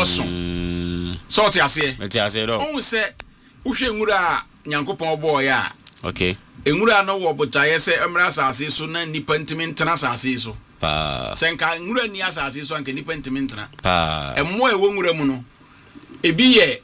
Edoso. So ti ase. Ti ase do. On se uhwe nwura Nyankopon boy a. Okay. Nwura no wo botaye se emra asase so na nipa ntimi ntena asase so. Pa. Senka nwura ni asase so anka nipa ntimi ntena. Pa. Emo ewo nwura mu no. Ebi ye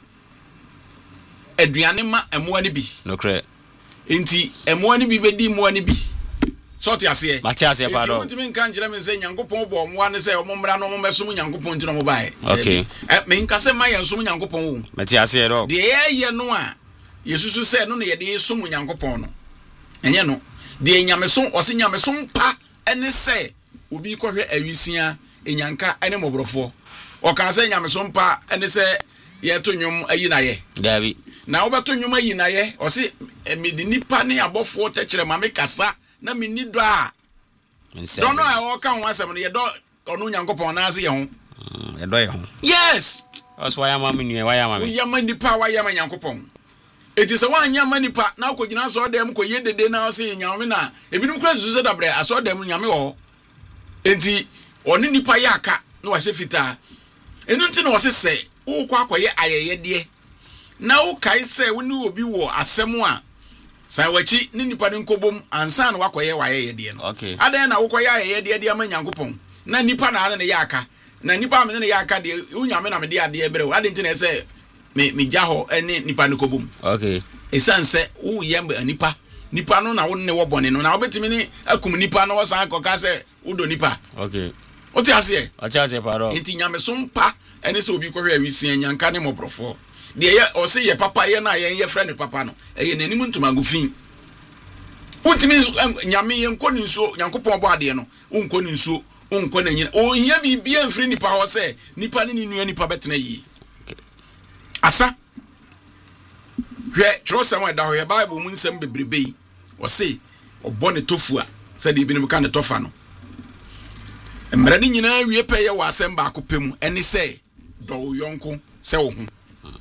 aduane ma emo ani bi. No kre. Enti emo ani bi bedi mo ani bi. So ti ase. Ma ti ase pa do. Enti ntimi nka njira me se Nyankopon bo mo ane se omo mra no mo mesom Nyankopon ntino mo bae. Okay. Me nka se ma ye nsom Nyankopon wo. Ma ti ase do. De ye no a Yesusu se no ye de som Nyankopon no. Enye no. De nyamesom o se nyamesom pa ene se obi kohwe awisia enyanka ene mobrofo. O kan se nyamesom pa ene se ye to nwom ayi na ye. Davi. Na obeto nwom ayi na ye, o se me de nipa ne abofo techere ma me kasa na me ni do a. Don't know how can one seven ye do onu Nyankopon na ase ye ho. Ye do ye ho. Yes. That's why am me why am me. We yama nipa why yama Nyankopon. It is a one yama nipa na ko gina so dem ko ye dede na ase nyame na ebinum kura zuzu da bre aso dem nyame ho. Enti oni nipa ya aka na wa se fita. Enu nti na wo se se wo kwa akoye ayeye de. Na wo kai se wo ni obi wo asem a san wachi ni nipa ni nkobom ansa na wakoye wayeye de no. Okay. Adan na wokoye ayeye de ama Nyankopon. Na nipa na ne ya aka. Na nipa me ne ya aka de unyame na me de ade ebere wo ade nti na se me jaho ene nipa ni kobom. Okay. Esanse wo yemba nipa no na wo ne wo bone no na obetimi ni akum nipa no wo san akoka se wo do nipa. Okay. O ti ase pa do. Enti nyame so mpa ene se obi kohwe awisi nyanka ne mobrofo. De ye o se ye papa ye na ye friend papa no. Eye nanim ntuma gufin. Untimi nyame ye nkoni nso Nyankopon bo ade no. Unkoni nso, unkoni nyina. O hia bibia mfiri nipa ho se nipa ne nua nipa betena yi. Asa hwe trosam e da ho ye Bible mu nsem bebrebe o se obone tofua se de binim ka ne tofa no emra ni nyina wie pe ye wasem ba akopem eni se do yonko se wo ho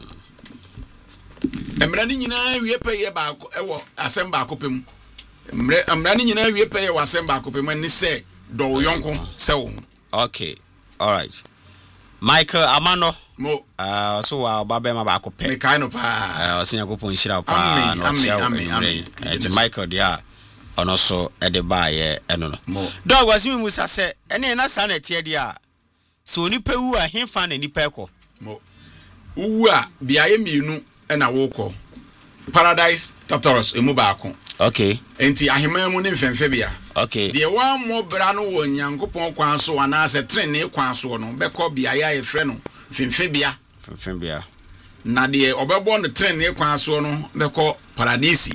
emra ni nyina wie pe ye ba ewo asem ba akopem emra ni nyina wie pe ye wasem ba akopem eni se do yonko se wo ho. Okay, all right. Michael Amano mo so wa baba ma ba ko pe me kai no pa o Nyankopon hira pa amen Michael dia ono so e de ba ye eno no dog wasimi musa se ene na sa na tie dia se oni pewu a hemfa na ni peko mo uwu a biaye mienu e na wo ko Paradise Tartarus emu ba ko. Okay. Enti ahema mu ne mfemfe bia. Okay. De wa mo bra no wo Nyankopon kwan so ana se trene kwan so no be ko bia ya ye frɛ no mfemfe bia. Mfemfe bia. Na de obebo no trene kwan so no be ko Paradise.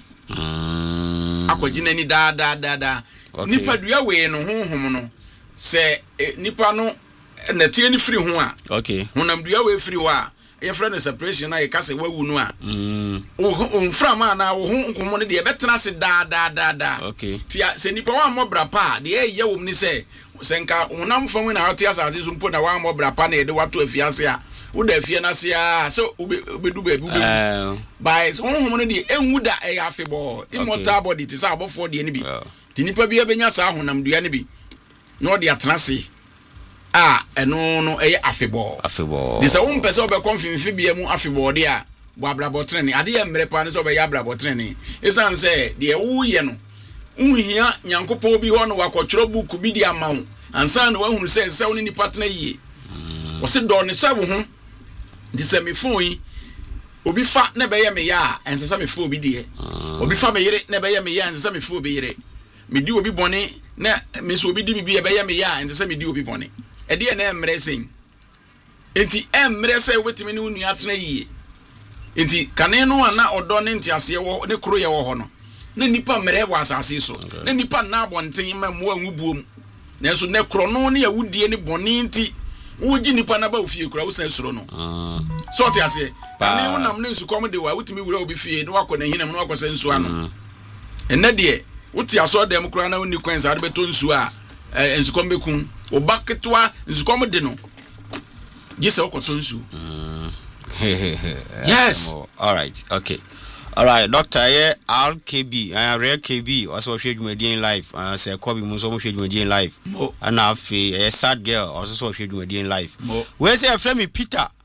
Akogina ni da. Okay. Nipa dua we no honhom no se nipa no na tie ni firi ho a. Okay. Honam dua we firi ho a ye friend separation na ye kase wawu no a mfra ma na wo hu nkomo ne de betena se da. Okay. Tia se nipa wa mobra pa de ye wom ni se nka honam fam na hote asase so mpo na wa mobra pa na ye de wato afiase a wo da afie na se a so obedu ba bi by honhom ne de enwu da e afebo immortal body ti sa abofo de ne bi ti nipa bi ebenya sa honam dua ne bi no de atena se eno no eye afebo disa wo mpese obe konfimfi bia mu afebo de a bo abrabo trene ade ya mre pa ne so be ya abrabo trene esan se de wo ye no unhia Nyankopon bi ho no wakotworo book bi di amawo ansa na wahunu se wo ni partner yie wo se do ne so wo ho disa me phone yi obi fa ne be ye me ya ense se me phone bi de obi fa me yire ne be ye me ya ense se me phone bi yire me di obi bone na me so obi di bi be ye me ya ense se me di obi bone ede na emre sen enti emre se wetimi ne unu atena yie enti kane no na odo ne ntiase wo ne kro ye wo ho no na nipa mre wa asase so na nipa na abonten ma mo anwubuom na so ne kro no ne awudie ne bone enti wogi nipa na ba ofie kura wo san suro no so te ase kane wo nam ne nsukom de wa wetimi wura obi fie ne wakọ na hinam ne wakọ san nsu ano enne de wote aso dem kura na woni kwensa ade beto nsu a nsukom bekun obaketwa nsukom de no gise okoto nsu yes all right okay all right doctor yeah RKB rare KB also hwedwumadi live say Kobe mu so hwedwumadi live and afi sad girl also so hwedwumadi live we say friend me Peter